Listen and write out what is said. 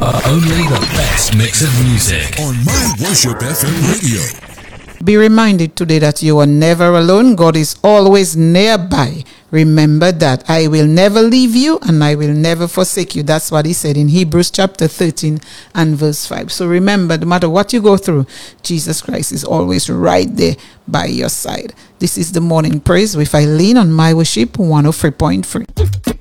Only the best mix of music on My Worship FM radio. Be reminded today that you are never alone. God is always nearby. Remember that I will never leave you and I will never forsake you. That's what he said in Hebrews chapter 13 and verse 5. So remember, no matter what you go through, Jesus Christ is always right there by your side. This is the morning praise with Eileen on My Worship 103.3.